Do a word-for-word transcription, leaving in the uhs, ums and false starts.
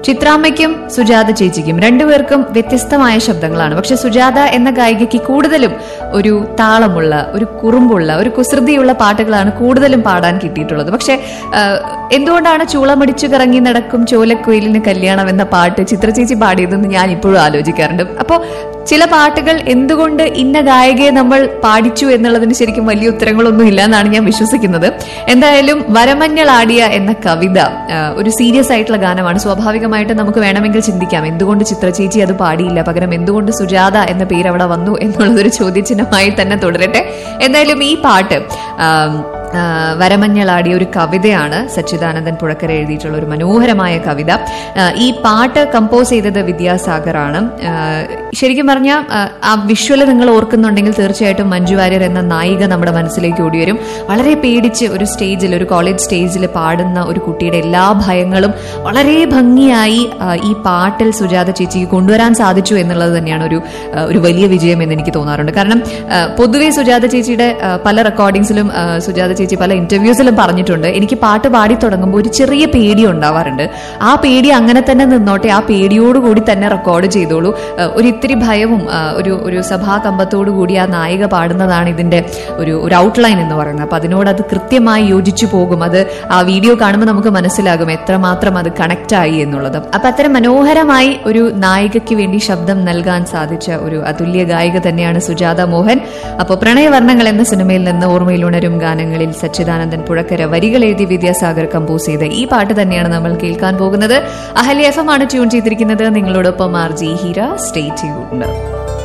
ചിത്രാമ്മയ്ക്കും സുജാത ചേച്ചിക്കും രണ്ടുപേർക്കും വ്യത്യസ്തമായ ശബ്ദങ്ങളാണ്. പക്ഷെ സുജാത എന്ന ഗായികയ്ക്ക് കൂടുതലും ഒരു താളമുള്ള, ഒരു കുറുമ്പുള്ള, ഒരു കുസൃതിയുള്ള പാട്ടുകളാണ് കൂടുതലും പാടാൻ കിട്ടിയിട്ടുള്ളത്. പക്ഷെ എന്തുകൊണ്ടാണ് ചൂളമടിച്ചു കറങ്ങി നടക്കും ചോലക്കുയിലിന് കല്യാണം എന്ന പാട്ട് ചിത്ര ചേച്ചി പാടിയതെന്ന് ഞാൻ ഇപ്പോഴും ആലോചിക്കാറുണ്ട്. അപ്പോ ചില പാട്ടുകൾ എന്തുകൊണ്ട് ഇന്ന ഗായികയെ നമ്മൾ പാടിച്ചു എന്നുള്ളതിന് ശരിക്കും വലിയ ഉത്തരങ്ങളൊന്നും ഇല്ല എന്നാണ് ഞാൻ വിശ്വസിക്കുന്നത്. എന്തായാലും വരമഞ്ഞളാടിയ എന്ന കവിത ഒരു സീരിയസ് ആയിട്ടുള്ള ഗാനമാണ്. സ്വാഭാവികമായിട്ട് നമുക്ക് വേണമെങ്കിൽ ചിന്തിക്കാം എന്തുകൊണ്ട് ചിത്ര ചേച്ചി അത് പാടിയില്ല, പകരം എന്തുകൊണ്ട് സുജാത എന്ന പേര് അവിടെ വന്നു എന്നുള്ളതൊരു ചോദ്യചിഹ്നമായി തന്നെ തുടരട്ടെ. എന്തായാലും ഈ പാട്ട് വരമഞ്ഞളാടിയ ഒരു കവിതയാണ്. സച്ചിദാനന്ദൻ പുഴക്കര എഴുതിയിട്ടുള്ള ഒരു മനോഹരമായ കവിത. ഈ പാട്ട് കമ്പോസ് ചെയ്തത് വിദ്യാസാഗറാണ്. ശരിക്കും പറഞ്ഞാൽ ആ വിഷ്വല് നിങ്ങൾ ഓർക്കുന്നുണ്ടെങ്കിൽ തീർച്ചയായിട്ടും മഞ്ജു വാര്യർ എന്ന നായിക നമ്മുടെ മനസ്സിലേക്ക് ഓടി വരും. വളരെ പേടിച്ച് ഒരു സ്റ്റേജിൽ, ഒരു കോളേജ് സ്റ്റേജിൽ പാടുന്ന ഒരു കുട്ടിയുടെ എല്ലാ ഭയങ്ങളും വളരെ ഭംഗിയായി ഈ പാട്ടിൽ സുജാത ചേച്ചിക്ക് കൊണ്ടുവരാൻ സാധിച്ചു എന്നുള്ളത് തന്നെയാണ് ഒരു ഒരു വലിയ വിജയം എന്ന് എനിക്ക് തോന്നാറുണ്ട്. കാരണം പൊതുവെ സുജാത ചേച്ചിയുടെ പല റെക്കോർഡിങ്സിലും സുജാത ചേച്ചി പല ഇന്റർവ്യൂസിലും പറഞ്ഞിട്ടുണ്ട്, എനിക്ക് പാട്ട് പാടി തുടങ്ങുമ്പോൾ ഒരു ചെറിയ പേടി ഉണ്ടാവാറുണ്ട്. ആ പേടി അങ്ങനെ തന്നെ നിന്നോട്ടെ, ആ പേടിയോടുകൂടി തന്നെ റെക്കോർഡ് ചെയ്തോളൂ. ഒരു ഇത്തിരി ഭയവും ഒരു ഒരു സഭാകമ്പത്തോടു കൂടി ആ നായിക പാടുന്നതാണ് ഇതിന്റെ ഒരു ഒരു ഔട്ട്ലൈൻ എന്ന് പറയുന്നത്. അപ്പൊ അതിനോട് അത് കൃത്യമായി യോജിച്ചു പോകും. അത് ആ വീഡിയോ കാണുമ്പോൾ നമുക്ക് മനസ്സിലാകും എത്രമാത്രം അത് കണക്ട് ആയി എന്നുള്ളത്. അപ്പൊ അത്തരം മനോഹരമായി ഒരു നായികയ്ക്ക് വേണ്ടി ശബ്ദം നൽകാൻ സാധിച്ച ഒരു അതുല്യ ഗായിക തന്നെയാണ് സുജാത മോഹൻ. അപ്പോൾ പ്രണയവർണ്ണങ്ങൾ എന്ന സിനിമയിൽ നിന്ന് ഓർമ്മയിലുണരും ഗാനങ്ങളിൽ സച്ചിദാനന്ദൻ പുഴക്കര വരികൾ എഴുതി വിദ്യാസാഗർ കമ്പോസ് ചെയ്ത ഈ പാട്ട് തന്നെയാണ് നമ്മൾ കേൾക്കാൻ പോകുന്നത്. അഹല്യ എഫ് എം ആണ് ട്യൂൺ ചെയ്തിരിക്കുന്നത്. നിങ്ങളോടൊപ്പം R G Heera. Stay tuned.